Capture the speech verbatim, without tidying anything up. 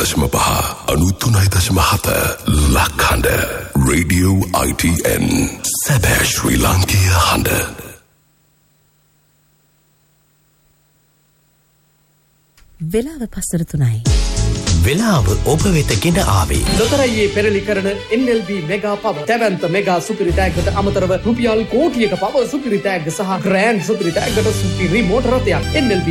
දශම පහ අනුතුනයි දශම හත ලක්හඬ Radio I T N සැබෑ ශ්‍රී ලාංකීය හඬ. වෙලාව පස්වර තුනයි. වෙලාව ඔබ වෙත ගෙන ආවේ ලොතරැයියේ පෙරලි කරන N L B mega power දැවැන්ත මෙගා සුපිරි ටැග්ගට අමතරව රුපියල් කෝටියක පවර් සුපිරි ටැග්ග සහ ග්‍රෑන්ඩ් සුපිරි ටැග්ගට සුපිරි මෝටර රථයක් N L B